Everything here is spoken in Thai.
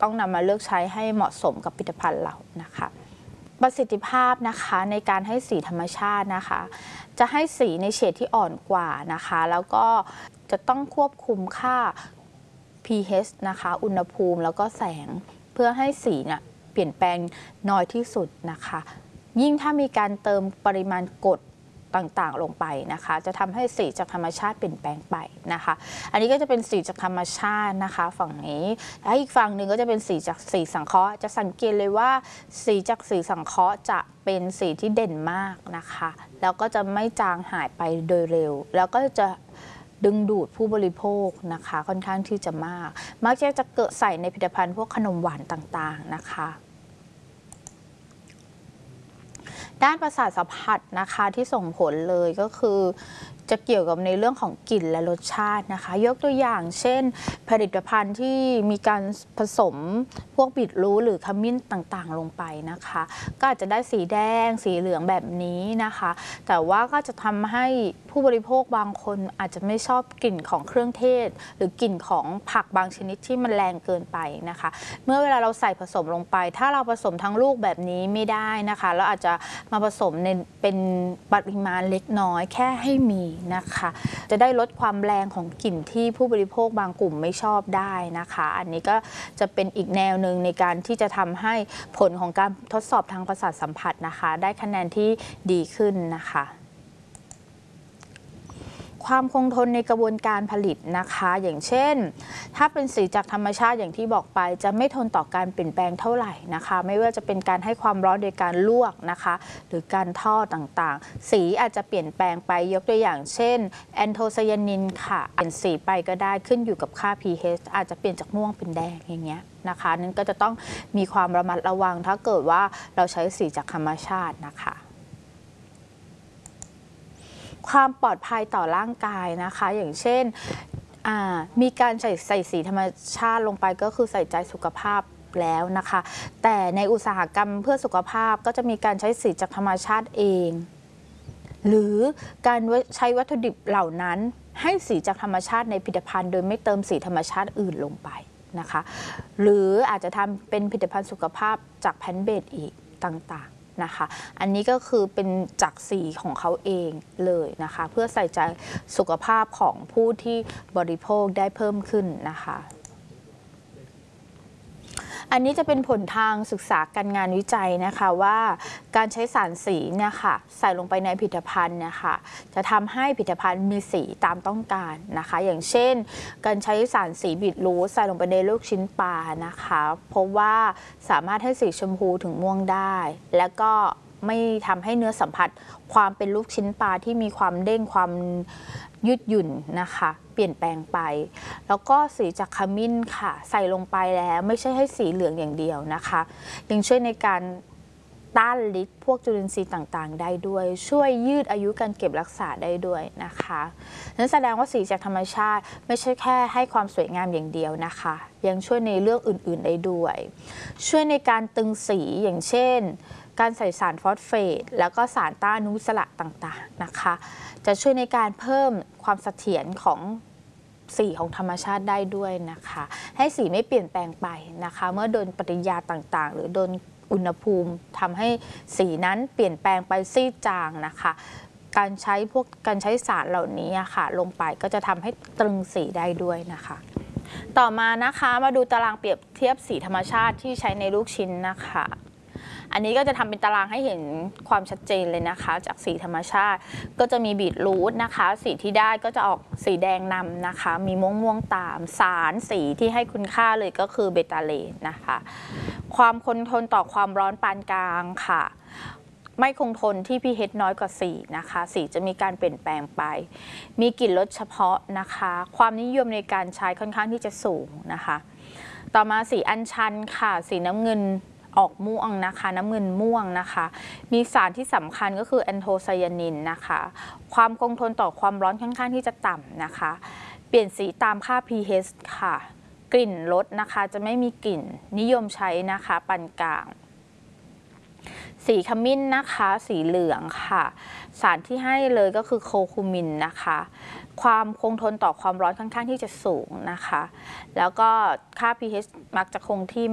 ต้องนำมาเลือกใช้ให้เหมาะสมกับผลิตภัณฑ์เรานะคะประสิทธิภาพนะคะในการให้สีธรรมชาตินะคะจะให้สีในเฉดที่อ่อนกว่านะคะแล้วก็จะต้องควบคุมค่า pH นะคะอุณหภูมิแล้วก็แสงเพื่อให้สีเนี่ยเปลี่ยนแปลงน้อยที่สุดนะคะยิ่งถ้ามีการเติมปริมาณกรดต่างๆลงไปนะคะจะทำให้สีจากธรรมชาติเปลี่ยนแปลงไปนะคะอันนี้ก็จะเป็นสีจากธรรมชาตินะคะฝั่งนี้และอีกฝั่งหนึ่งก็จะเป็นสีจากสีสังเคราะห์จะสังเกตเลยว่าสีจากสีสังเคราะห์จะเป็นสีที่เด่นมากนะคะแล้วก็จะไม่จางหายไปโดยเร็วแล้วก็จะดึงดูดผู้บริโภคนะคะค่อนข้างที่จะมากมักจะเกิดใส่ในผลิตภัณฑ์พวกขนมหวานต่างๆนะคะด้านประสาทสัมผัสนะคะที่ส่งผลเลยก็คือจะเกี่ยวกับในเรื่องของกลิ่นและรสชาตินะคะยกตัวอย่างเช่นผลิตภัณฑ์ที่มีการผสมพวกบีทรูทหรือขมิ้นต่างๆลงไปนะคะก็อาจจะได้สีแดงสีเหลืองแบบนี้นะคะแต่ว่าก็จะทำให้ผู้บริโภคบางคนอาจจะไม่ชอบกลิ่นของเครื่องเทศหรือกลิ่นของผักบางชนิดที่มันแรงเกินไปนะคะเมื่อเวลาเราใส่ผสมลงไปถ้าเราผสมทั้งลูกแบบนี้ไม่ได้นะคะเราอาจจะมาผสมในเป็นปริมาณเล็กน้อยแค่ให้มีนะคะจะได้ลดความแรงของกลิ่นที่ผู้บริโภคบางกลุ่มไม่ชอบได้นะคะอันนี้ก็จะเป็นอีกแนวหนึ่งในการที่จะทำให้ผลของการทดสอบทางประสาทสัมผัสนะคะได้คะแนนที่ดีขึ้นนะคะความคงทนในกระบวนการผลิตนะคะอย่างเช่นถ้าเป็นสีจากธรรมชาติอย่างที่บอกไปจะไม่ทนต่อการเปลี่ยนแปลงเท่าไหร่นะคะไม่ว่าจะเป็นการให้ความร้อนโดยการลวกนะคะหรือการทอดต่างๆสีอาจจะเปลี่ยนแปลงไปยกตัวอย่างเช่นแอนโทไซยานินค่ะเปลี่ยนสีไปก็ได้ขึ้นอยู่กับค่า pH อาจจะเปลี่ยนจากม่วงเป็นแดงอย่างเงี้ยนะคะนั่นก็จะต้องมีความระมัดระวังถ้าเกิดว่าเราใช้สีจากธรรมชาตินะคะความปลอดภัยต่อร่างกายนะคะอย่างเช่นมีการใส่สีธรรมชาติลงไปก็คือใส่ใจสุขภาพแล้วนะคะแต่ในอุตสาหกรรมเพื่อสุขภาพก็จะมีการใช้สีจากธรรมชาติเองหรือการใช้วัตถุดิบเหล่านั้นให้สีจากธรรมชาติในผลิตภัณฑ์โดยไม่เติมสีธรรมชาติอื่นลงไปนะคะหรืออาจจะทำเป็นผลิตภัณฑ์สุขภาพจากแพลนท์เบสอีกต่างๆนะคะอันนี้ก็คือเป็นจากสีของเขาเองเลยนะคะเพื่อใส่ใจสุขภาพของผู้ที่บริโภคได้เพิ่มขึ้นนะคะอันนี้จะเป็นผลทางศึกษาการงานวิจัยนะคะว่าการใช้สารสีเนี่ยค่ะใส่ลงไปในผลิตภัณฑ์เนี่ยค่ะจะทำให้ผลิตภัณฑ์มีสีตามต้องการนะคะอย่างเช่นการใช้สารสีบีทรูทใส่ลงไปในลูกชิ้นปลานะคะเพราะว่าสามารถให้สีชมพูถึงม่วงได้แล้วก็ไม่ทำให้เนื้อสัมผัสความเป็นลูกชิ้นปลาที่มีความเด้งความยืดหยุ่นนะคะเปลี่ยนแปลงไปแล้วก็สีจากขมิ้นค่ะใส่ลงไปแล้วไม่ใช่ให้สีเหลืองอย่างเดียวนะคะยังช่วยในการต้านฤทธิ์พวกจุลินทรีย์ต่างๆได้ด้วยช่วยยืดอายุการเก็บรักษาได้ด้วยนะคะนั้นแสดงว่าสีจากธรรมชาติไม่ใช่แค่ให้ความสวยงามอย่างเดียวนะคะยังช่วยในเรื่องอื่นๆได้ด้วยช่วยในการตึงสีอย่างเช่นการใส่สารฟอสเฟตแล้วก็สารต้านอนุมูลอิสระต่างๆนะคะจะช่วยในการเพิ่มความเสถียรของสีของธรรมชาติได้ด้วยนะคะให้สีไม่เปลี่ยนแปลงไปนะคะเมื่อโดนปฏิกิริยาต่างๆหรือโดนอุณหภูมิทำให้สีนั้นเปลี่ยนแปลงไปซีดจางนะคะการใช้สารเหล่านี้ค่ะลงไปก็จะทำให้ตรึงสีได้ด้วยนะคะต่อมานะคะมาดูตารางเปรียบเทียบสีธรรมชาติที่ใช้ในลูกชิ้นนะคะอันนี้ก็จะทำเป็นตารางให้เห็นความชัดเจนเลยนะคะจากสีธรรมชาติก็จะมีบีทรูทนะคะสีที่ได้ก็จะออกสีแดงนำนะคะมีม่วงตามสารสีที่ให้คุณค่าเลยก็คือเบตาเลนนะคะความคงทนต่อความร้อนปานกลางค่ะไม่คงทนที่ pH น้อยกว่า4นะคะสีจะมีการเปลี่ยนแปลงไปมีกลิ่นรสเฉพาะนะคะความนิยมในการใช้ค่อนข้างที่จะสูงนะคะต่อมาสีอัญชันค่ะสีน้ำเงินออกม่วงนะคะน้ำเงินม่วงนะคะมีสารที่สำคัญก็คือแอนโทไซยานินนะคะความคงทนต่อความร้อนค่อนข้างที่จะต่ำนะคะเปลี่ยนสีตามค่า pH ค่ะกลิ่นรสนะคะจะไม่มีกลิ่นนิยมใช้นะคะปานกลางสีขมิ้นนะคะสีเหลืองค่ะสารที่ให้เลยก็คือโคคูมินนะคะความคงทนต่อความร้อนค่อนข้างที่จะสูงนะคะแล้วก็ค่า pH มักจะคงที่